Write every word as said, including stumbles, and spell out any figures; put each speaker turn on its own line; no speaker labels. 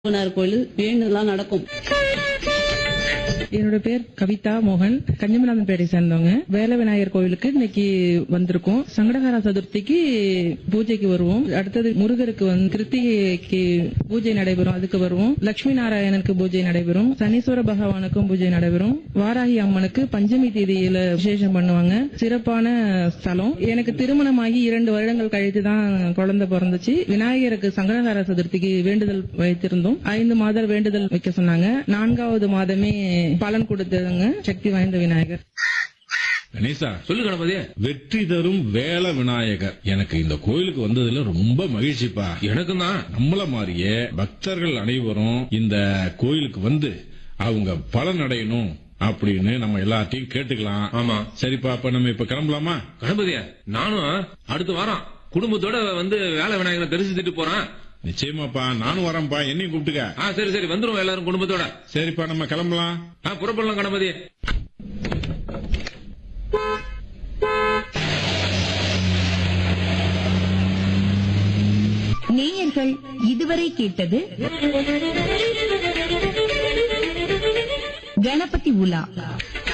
விநாயகர் கோயில் வேண்டுதலாம் நடக்கும்.
என்னோட பேர் கவிதா மோகன், கஞ்சமநாதன்பேட்டை சேர்ந்தவங்க. வேலை விநாயகர் கோவிலுக்கு இன்னைக்கு வந்திருக்கோம். சங்கடஹர சதுர்த்திக்கு பூஜைக்கு வருவோம். அடுத்தது முருகருக்கு வந்து கிருத்திகைக்கு பூஜை நடைபெறும், அதுக்கு வருவோம். லட்சுமி நாராயணனுக்கு பூஜை நடைபெறும். சனீஸ்வர பகவானுக்கும் பூஜை நடைபெறும். வாராகி அம்மனுக்கு பஞ்சமி தேதியில விசேஷம் பண்ணுவாங்க. சிறப்பான ஸ்தலம். எனக்கு திருமணமாகி இரண்டு வருடங்கள் கழித்து தான் குழந்தை பிறந்துச்சு. விநாயகருக்கு சங்கடஹர சதுர்த்திக்கு வேண்டுதல் வைத்திருந்தோம். ஐந்து மாதம் வேண்டுதல் வைக்க சொன்னாங்க. நான்காவது மாதமே பலன் கொடுத்ததுங்க சக்தி வாய்ந்த விநாயகர்.
கணேசா,
சொல்லு கணபதி.
வெற்றி தரும் வேல விநாயகர். எனக்கு இந்த கோயிலுக்கு வந்ததுல ரொம்ப மகிழ்ச்சிப்பா.
எனக்கும் தான்.
நம்மள மாதிரியே பக்தர்கள் அனைவரும் இந்த கோயிலுக்கு வந்து அவங்க பலன் அடையணும் அப்படின்னு நம்ம எல்லாத்தையும் கேட்டுக்கலாம்.
ஆமா.
சரிப்பா, அப்ப நம்ம இப்ப கிளம்பலாமா?
கணபதிய நானும் அடுத்த வாரம் குடும்பத்தோட வந்து வேலை விநாயகரை தரிசித்துட்டு போறேன்.
நிச்சயமாப்பா, நானும் வரேன்ப்பா, என்னையும் கூப்பிட்டுக்க.
ஆ, சரி சரி, வந்துரும் எல்லாரும் குடும்பத்தோட.
சரிப்பா, நம்ம கிளம்பலாம்.
ஆ, புறப்படலாம் கணபதி.
நேயர்கள் இதுவரை கேட்டது கணபதி உலா.